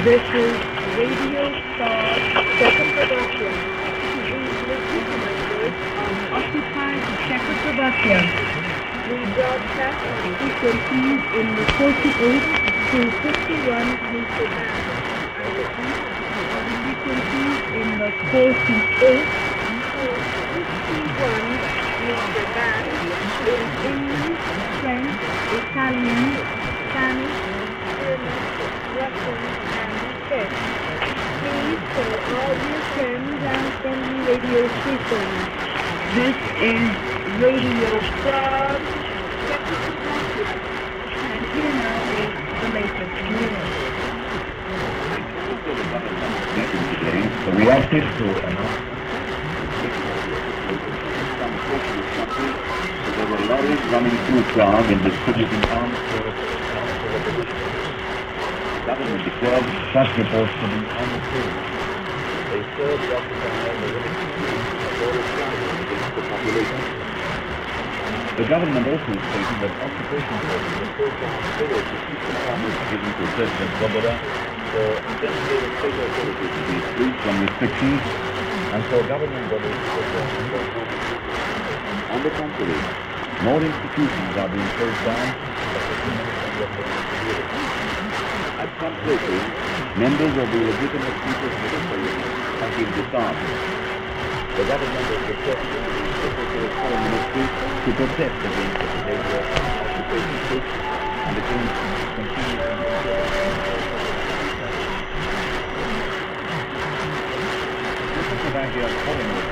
This is Radio Star second production. Occupied Czechoslovakia. We broadcast on frequencies in the 48 to 51 meter band. On frequencies in the 48 to 51 meter band in English, French, Italian, Spanish, German, Russian, and Czech. Please tell all your friends and friendly radio stations. This is Radio Star Czechoslovakia. And here now is the latest news. The reacted to there were lorries running through Prague and distributing arms for the government declared such reports to be untrue. They served the occupying the against the population. The government also stated that occupation forces were forced to keep the farmers given to President Svoboda for demonstrated state authorities to be free from restrictions and for government bodies to perform for home. On the contrary, more institutions are being closed down. At some places, members of the legitimate people's military have been disarmed. The government has requested the Secretary of Foreign Ministry to protest against the behavior of occupation troops and against continuing Czechoslovakia foreign